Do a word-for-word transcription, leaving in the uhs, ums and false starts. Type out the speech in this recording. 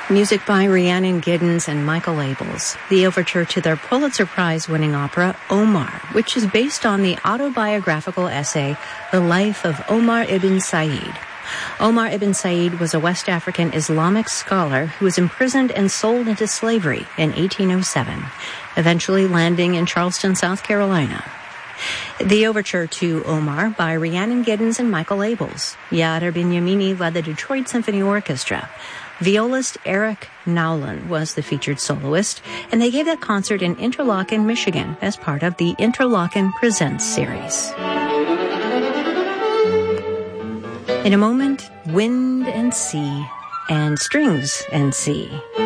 Music by Rhiannon Giddens and Michael Abels, the overture to their Pulitzer Prize-winning opera, Omar, which is based on the autobiographical essay, The Life of Omar ibn Said. Omar ibn Said was a West African Islamic scholar who was imprisoned and sold into slavery in eighteen oh seven, eventually landing in Charleston, South Carolina. The overture to Omar by Rhiannon Giddens and Michael Abels. Yair Binyamini led the Detroit Symphony Orchestra. Violist Eric Nowlin was the featured soloist, and they gave that concert in Interlochen, Michigan, as part of the Interlochen Presents series. In a moment, wind and sea, and strings and sea.